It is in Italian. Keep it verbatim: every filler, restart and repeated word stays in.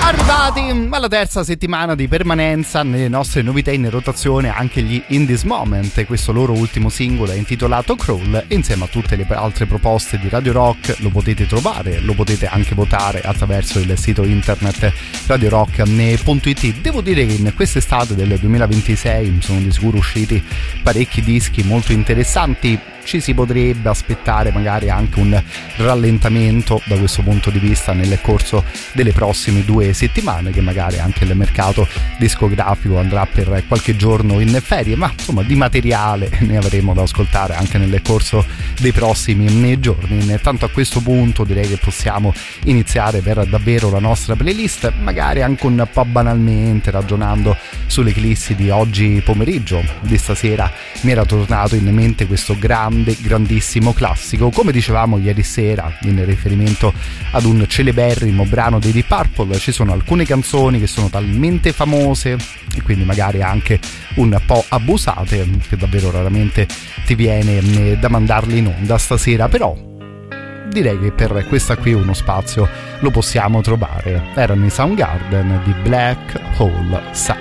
Arrivati alla terza settimana di permanenza nelle nostre novità in rotazione, anche gli In This Moment. Questo loro ultimo singolo è intitolato Crawl, e insieme a tutte le altre proposte di Radio Rock lo potete trovare, lo potete anche votare attraverso il sito internet radio rock punto it. Devo dire che in quest'estate del duemilaventisei sono di sicuro usciti parecchi dischi molto interessanti. Ci si potrebbe aspettare magari anche un rallentamento da questo punto di vista nel corso delle prossime due settimane, che magari anche il mercato discografico andrà per qualche giorno in ferie, ma insomma di materiale ne avremo da ascoltare anche nel corso dei prossimi giorni. Intanto a questo punto direi che possiamo iniziare per davvero la nostra playlist, magari anche un po' banalmente ragionando sulle clissi di oggi pomeriggio. Di stasera mi era tornato in mente questo grande grandissimo classico, come dicevamo ieri sera in riferimento ad un celeberrimo brano dei Deep Purple. Ci sono alcune canzoni che sono talmente famose e quindi magari anche un po' abusate che davvero raramente ti viene da mandarle in onda. Stasera però direi che per questa qui uno spazio lo possiamo trovare. Erano i Soundgarden di Black Hole Sun.